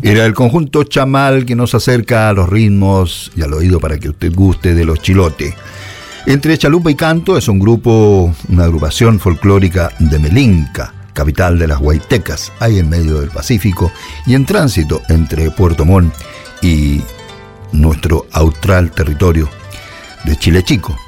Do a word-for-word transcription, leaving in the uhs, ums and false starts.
Era el conjunto Chamal que nos acerca a los ritmos y al oído para que usted guste de los Chilote. Entre Chalupa y Canto es un grupo, una agrupación folclórica de Melinca, capital de las Huaytecas, ahí en medio del Pacífico y en tránsito entre Puerto Montt y nuestro austral territorio de Chile Chico.